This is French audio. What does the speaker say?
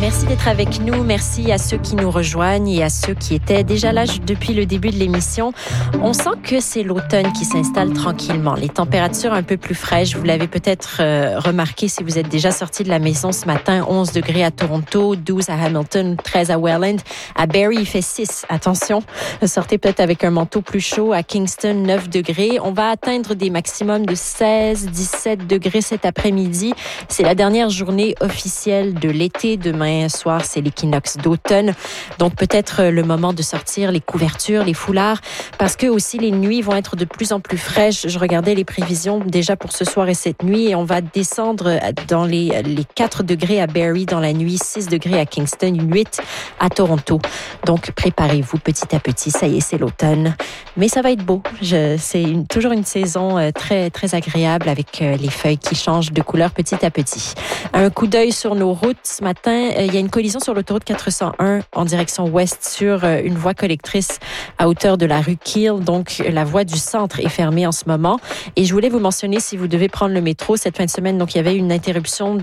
Merci d'être avec nous. Merci à ceux qui nous rejoignent et à ceux qui étaient déjà là depuis le début de l'émission. On sent que c'est l'automne qui s'installe tranquillement. Les températures un peu plus fraîches. Vous l'avez peut-être remarqué si vous êtes déjà sorti de la maison ce matin. 11 degrés à Toronto, 12 à Hamilton, 13 à Welland. À Barrie, il fait 6. Attention, sortez peut-être avec un manteau plus chaud. À Kingston, 9 degrés. On va atteindre des maximums de 16, 17 degrés cet après-midi. C'est la dernière journée officielle de l'été. Demain soir, c'est l'équinoxe d'automne. Donc, peut-être le moment de sortir les couvertures, les foulards, parce que aussi les nuits vont être de plus en plus fraîches. Je regardais les prévisions déjà pour ce soir et cette nuit et on va descendre dans les 4 degrés à Barrie dans la nuit, 6 degrés à Kingston, 8 à Toronto. Donc, préparez-vous petit à petit. Ça y est, c'est l'automne. Mais ça va être beau. C'est toujours une saison très, très agréable avec les feuilles qui changent de couleur petit à petit. Un coup d'œil sur nos routes ce matin. Il y a une collision sur l'autoroute 401 en direction ouest sur une voie collectrice à hauteur de la rue Keele. Donc, la voie du centre est fermée en ce moment. Et je voulais vous mentionner, si vous devez prendre le métro cette fin de semaine, donc il y avait une interruption